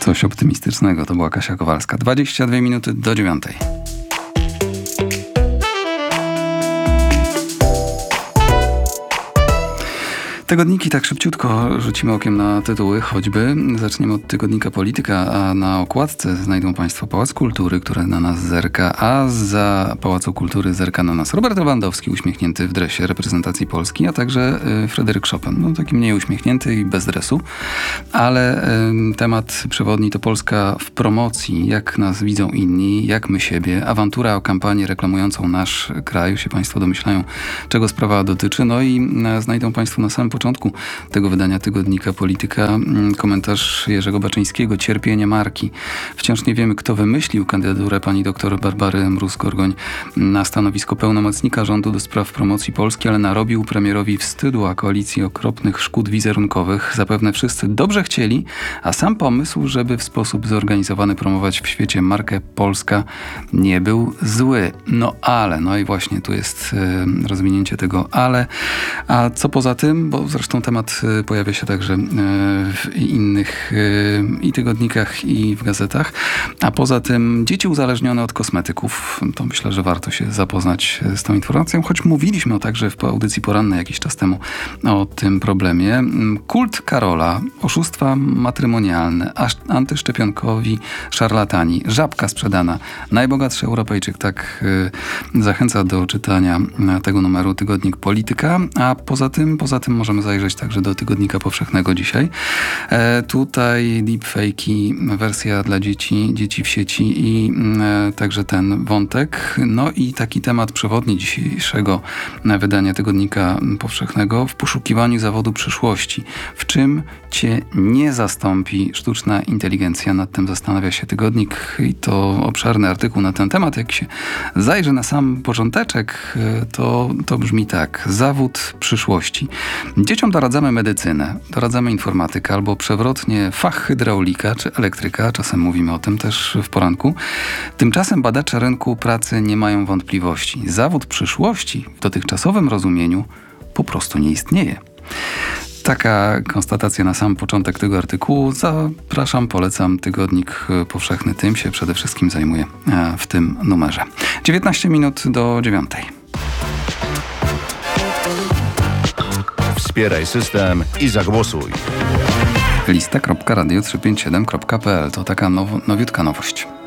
Coś optymistycznego. To była Kasia Kowalska. 22 minuty do 9. Tygodniki tak szybciutko rzucimy okiem na tytuły, choćby. Zaczniemy od tygodnika Polityka, a na okładce znajdą Państwo Pałac Kultury, który na nas zerka, a zza Pałacu Kultury zerka na nas Robert Lewandowski, uśmiechnięty w dresie reprezentacji Polski, a także Fryderyk Chopin. No taki mniej uśmiechnięty i bez dresu, ale temat przewodni to Polska w promocji, jak nas widzą inni, jak my siebie, awantura o kampanię reklamującą nasz kraj, się Państwo domyślają, czego sprawa dotyczy. No i znajdą Państwo na samym początku tego wydania tygodnika Polityka komentarz Jerzego Baczyńskiego, Cierpienie marki. Wciąż nie wiemy, kto wymyślił kandydaturę pani doktor Barbary Mróz-Gorgoń na stanowisko pełnomocnika rządu do spraw promocji Polski, ale narobił premierowi wstydu, a koalicji okropnych szkód wizerunkowych. Zapewne wszyscy dobrze chcieli, a sam pomysł, żeby w sposób zorganizowany promować w świecie markę Polska, nie był zły. No i właśnie tu jest rozwinięcie tego ale. A co poza tym, bo zresztą temat pojawia się także w innych i tygodnikach, i w gazetach. A poza tym dzieci uzależnione od kosmetyków. To myślę, że warto się zapoznać z tą informacją, choć mówiliśmy także w audycji porannej jakiś czas temu o tym problemie. Kult Karola, oszustwa matrymonialne, antyszczepionkowi szarlatani, żabka sprzedana, najbogatszy Europejczyk. Tak zachęca do czytania tego numeru tygodnik Polityka. A poza tym możemy zajrzeć także do Tygodnika Powszechnego dzisiaj. Tutaj deepfake'i, wersja dla dzieci w sieci i także ten wątek. No i taki temat przewodni dzisiejszego wydania Tygodnika Powszechnego: w poszukiwaniu zawodu przyszłości. W czym cię nie zastąpi sztuczna inteligencja? Nad tym zastanawia się tygodnik i to obszerny artykuł na ten temat. Jak się zajrzy na sam począteczek, to brzmi tak: zawód przyszłości. Dzieciom doradzamy medycynę, doradzamy informatykę albo przewrotnie fach hydraulika czy elektryka. Czasem mówimy o tym też w poranku. Tymczasem badacze rynku pracy nie mają wątpliwości. Zawód przyszłości w dotychczasowym rozumieniu po prostu nie istnieje. Taka konstatacja na sam początek tego artykułu. Zapraszam, polecam Tygodnik Powszechny. Tym się przede wszystkim zajmuje w tym numerze. 19 minut do 9. Wspieraj system i zagłosuj. Lista.radio357.pl to taka nowiutka nowość.